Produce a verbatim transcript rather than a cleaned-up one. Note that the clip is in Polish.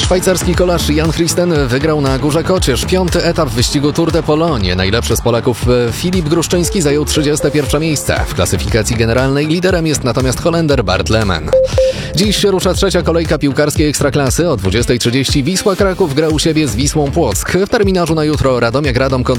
Szwajcarski kolarz Jan Christen wygrał na Górze Kocież piąty etap wyścigu Tour de Pologne. Najlepszy z Polaków Filip Gruszczyński zajął trzydzieste pierwsze miejsce. W klasyfikacji generalnej liderem jest natomiast Holender Bart Lemen. Dziś się rusza trzecia kolejka piłkarskiej Ekstraklasy. O dwudziestej trzydzieści Wisła Kraków gra u siebie z Wisłą Płock. W terminarzu na jutro Radomiak Radom